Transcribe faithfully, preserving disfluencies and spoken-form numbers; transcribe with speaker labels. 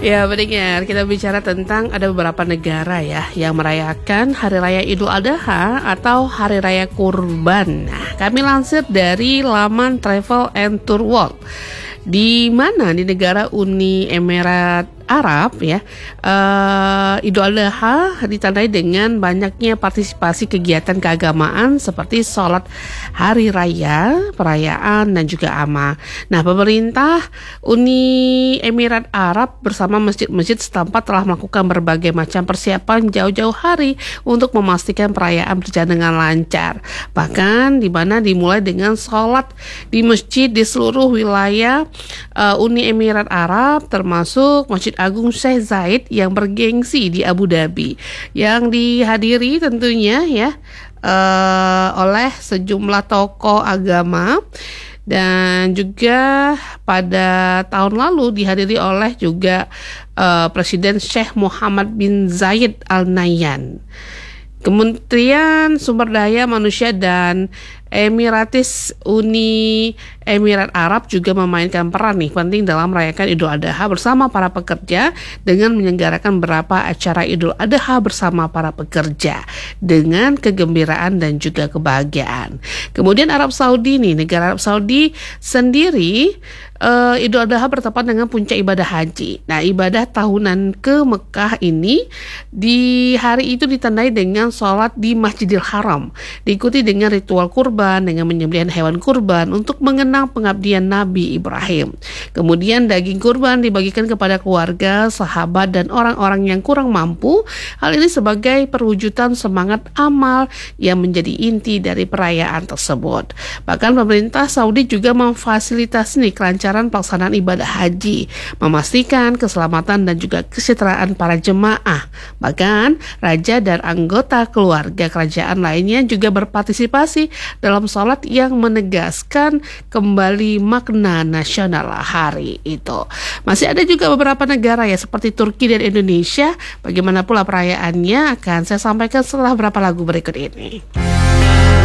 Speaker 1: Ya, pendengar, kita bicara tentang ada beberapa negara ya yang merayakan Hari Raya Idul Adha atau Hari Raya Kurban. Nah, kami lansir dari laman Travel and Tour World, di mana di negara Uni Emirat Arab ya, uh, Idul Adha ditandai dengan banyaknya partisipasi kegiatan keagamaan seperti sholat hari raya, perayaan dan juga amal. Nah, pemerintah Uni Emirat Arab bersama masjid-masjid setempat telah melakukan berbagai macam persiapan jauh-jauh hari untuk memastikan perayaan berjalan dengan lancar. Bahkan di mana dimulai dengan sholat di masjid di seluruh wilayah uh, Uni Emirat Arab, termasuk Masjid Agung Syekh Zayed yang bergengsi di Abu Dhabi, yang dihadiri tentunya ya uh, oleh sejumlah tokoh agama, dan juga pada tahun lalu dihadiri oleh juga uh, Presiden Sheikh Mohammed bin Zayed Al Nahyan. Kementerian Sumber Daya Manusia dan Emiratis Uni Emirat Arab juga memainkan peran nih penting dalam merayakan Idul Adha bersama para pekerja dengan menyelenggarakan beberapa acara Idul Adha bersama para pekerja dengan kegembiraan dan juga kebahagiaan. Kemudian Arab Saudi nih, negara Arab Saudi sendiri uh, Idul Adha bertepatan dengan puncak ibadah haji. Nah, ibadah tahunan ke Mekah ini di hari itu ditandai dengan sholat di Masjidil Haram, diikuti dengan ritual kurban dengan menyembelih hewan kurban untuk mengenang pengabdian Nabi Ibrahim. Kemudian daging kurban dibagikan kepada keluarga, sahabat, dan orang-orang yang kurang mampu. Hal ini sebagai perwujudan semangat amal yang menjadi inti dari perayaan tersebut. Bahkan pemerintah Saudi juga memfasilitasi nih kelancaran pelaksanaan ibadah haji, memastikan keselamatan dan juga kesejahteraan para jemaah. Bahkan raja dan anggota keluarga kerajaan lainnya juga berpartisipasi dalam sholat yang menegaskan kembali makna nasional hari itu. Masih ada juga beberapa negara ya seperti Turki dan Indonesia. Bagaimana pula perayaannya akan saya sampaikan setelah beberapa lagu berikut ini.